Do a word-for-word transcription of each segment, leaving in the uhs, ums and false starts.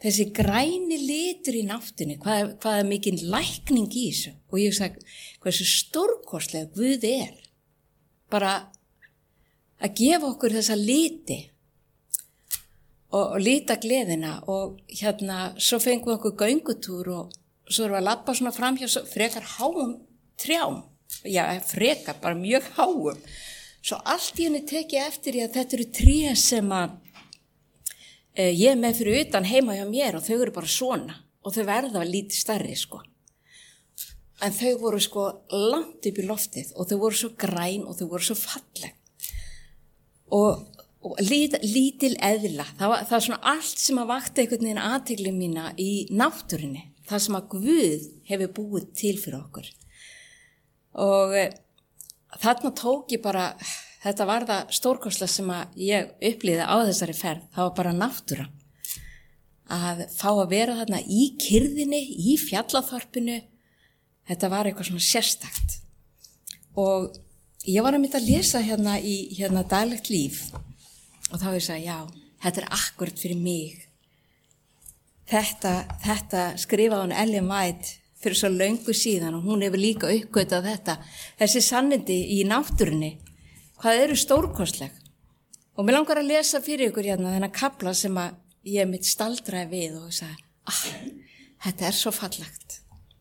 þessi græni litur í náttúrunni, hvað, hvað er mikil lækning í þessu. Og ég sagði, hversu stórkostlega Guð er. Bara að gefa okkur þessa liti og, og lita gleðina og hérna, svo fengum við okkur göngutúr og svo erum við að labba svona fram hjá frekar háum trjám. Já, frekar, bara mjög háum. Svo allt í henni tekið eftir ég að þetta eru tré sem að e, ég er með fyrir utan heima hjá mér og þau eru bara svona og þau verða lítið stærri sko. En þau voru sko langt upp í loftið og þau voru svo græn og þau voru svo falleg. Og, og lit, lítil eðla, það var, það var svona allt sem að vakta einhvern veginn athygli mína í náttúrunni. Það sem að Guð hefur búið til fyrir okkur. Og e, þarna tók ég bara, þetta var það stórkostlega sem að ég upplýði á þessari ferð. Það var bara náttúra. Að fá að vera þarna í kyrðinni, í fjallaþorpinu. Þetta var eitthvað svona sérstakt. Og ég var að mynda að lesa hérna í hérna daglegt líf. Og þá ég sagði, já, þetta er akkurat fyrir mig. Þetta, þetta skrifaði hún Ellen White fyrir svo löngu síðan og hún hefur líka uppgötað þetta. Þessi sannindi í náttúrunni, hvað eru stórkostleg. Og mér langar að lesa fyrir ykkur hérna þennan kafla sem að ég mitt staldraði við og sagði, ah, þetta er svo fallegt.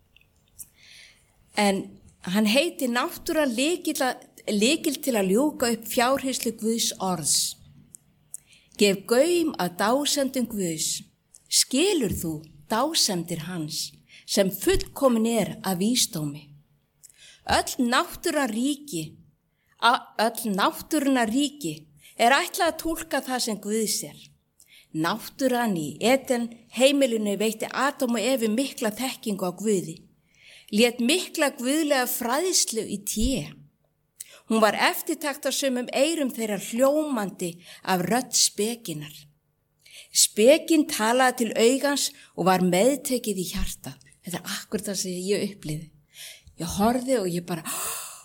En hann heiti náttúra lykil, lykil til að ljúka upp fjárhyslu Guðs orðs. Gef gaum að dásendum Guðs. Skilur þú dásemdir hans sem fullkomin er af vísdómi. Öll náttúra ríki, öll náttúruna ríki er ætlað að túlka það sem Guð sér. Náttúran í Eden heimilinu veitti Adam og Evu mikla þekkingu á Guði. Lét mikla guðlega fræðslu í té. Hún var eftirtaktarsömum eyrum þeirra hljómandi af rödd spekinnar. Spekin talaði til augans og var meðtekið í hjarta. Þetta er akkurat það sem ég upplýði. Ég horfði og ég bara,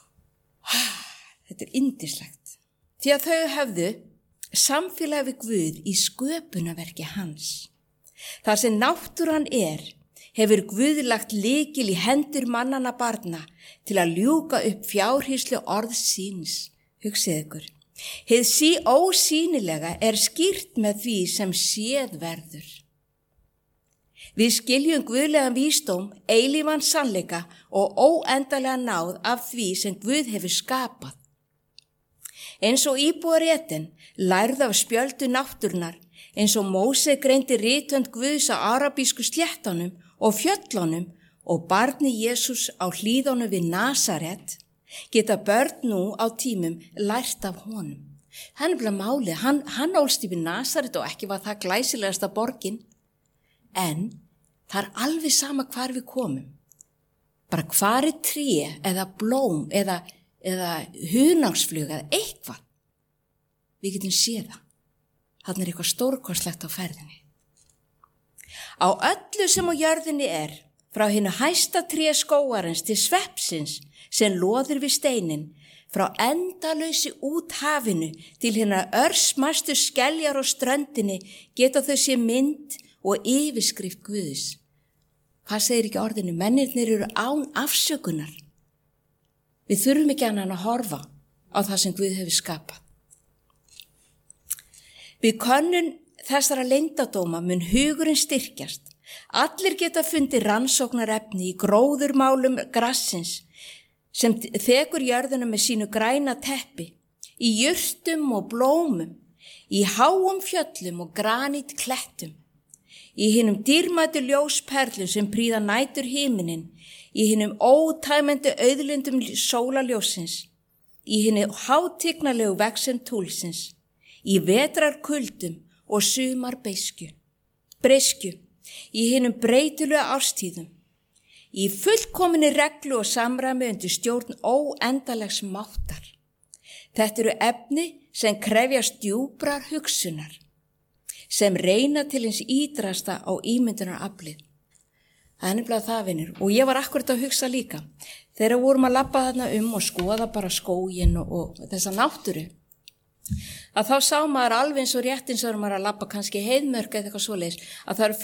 þetta er yndislegt. Því að þau höfðu samfélag við Guð í sköpunarverki hans. Það sem náttúran er, hefur Guð lagt lykil í hendur mannanna barna til að ljúka upp fjárhyslu orðs síns. Hugsið ykkur. Hið sí ósýnilega er skýrt með því sem séð verður. Við skiljum guðlegan vísdóm, eilífan sannleika og óendalega náð af því sem Guð hefur skapað. Eins og íbúar Eden lærðu af spjöldu náttúrnar, eins og Móse greindi rithönd Guðs á arabísku sléttunum og fjöllunum og barni Jesús á hlíðunum við Nasaret, geta börn nú á tímum lært af honum. Hann er bara málið, hann, hann ólst í við Nasaret og ekki var það glæsilegasta borgin, en það er alveg sama hvar við komum. Bara hvar er tré eða blóm eða, eða hunangsflug eða eitthvað. Við getum séð það. Þarna er eitthvað stórkostlegt á ferðinni. Á öllu sem á jörðinni er, frá hinu hæsta tré skógarins til sveppsins sem loður við steinin, frá endalausi út hafinu til hérna örsmæstu skeljar og ströndinni geta þau sé mynd og yfirskrift Guðs. Hvað segir ekki orðinu? Mennirnir eru án afsökunar. Við þurfum ekki annan að horfa á það sem Guð hefur skapað. Við könnun þessara leyndardóma mun hugurinn styrkjast. Allir geta fundið rannsóknarefni í gróðurmálum grassins sem þekur jörðina með sínu græna teppi, í jurtum og blómum, í háum fjöllum og granít klettum, í hinum dýrmætu ljósperlum sem prýða nætur himinin, í hinum ótæmandi auðlindum sólarljósins, í hinum hátignarlegu vexen túlsins, í vetrar kuldum og sumar beiskju, breyskju, í hinum breytilega árstíðum, í fullkominni reglu og samræmi undir stjórn óendalegs máttar. Þetta eru efni sem krefjast djúprar hugsunar, sem reyna til hins ídrasta á ímyndunaraflið. Það er nefnilega það, vinur. Og ég var akkurat að hugsa líka. Þegar vorum að labba þarna um og skoða bara skóginn og, og þessa náttúru, að þá sá maður alveg eins og rétt eins og maður að labba kannski heiðmörk eða eitthvað svoleiðis, að það eru